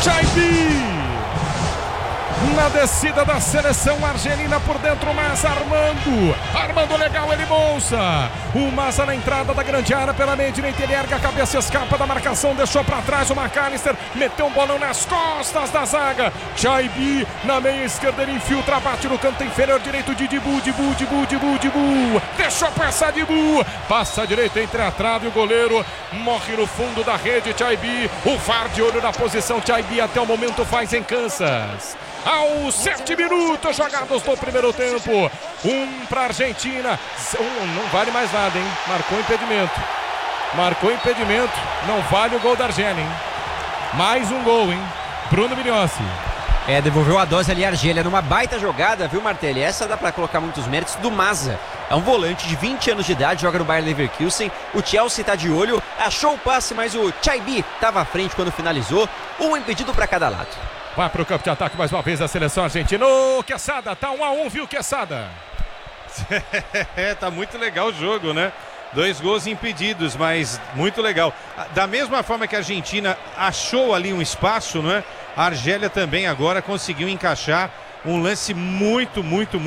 Chaibi na descida da seleção argelina por dentro, Massa armando legal, ele bolsa o Massa na entrada da grande área pela meia direita, ele erga a cabeça, escapa da marcação, deixou para trás o McAllister, meteu um bolão nas costas da zaga. Chaibi na meia esquerda, ele infiltra, bate no canto inferior direito de Dibu, deixou passar Dibu, passa a direita entre a trave e o goleiro morre no fundo da rede. Chaibi, o VAR de olho na posição. Chaibi até o momento faz em Kansas. Aos 7 minutos jogados do primeiro tempo, para a Argentina, não vale mais nada, hein? Marcou impedimento, não vale o gol da Argélia, hein? Mais um gol, hein? Bruno Migliossi. Devolveu a dose ali a Argélia numa baita jogada, viu, Martelli? Essa dá pra colocar muitos méritos do Massa. É um volante de 20 anos de idade, joga no Bayer Leverkusen. O Chelsea tá de olho, achou o passe, mas o Chaibi tava à frente quando finalizou. Um impedido pra cada lado. Vai pro campo de ataque mais uma vez a seleção argentina. Ô, Quesada, tá 1-1, viu, Quesada? Tá muito legal o jogo, né? 2 gols impedidos, mas muito legal. Da mesma forma que a Argentina achou ali um espaço, né? A Argélia também agora conseguiu encaixar um lance muito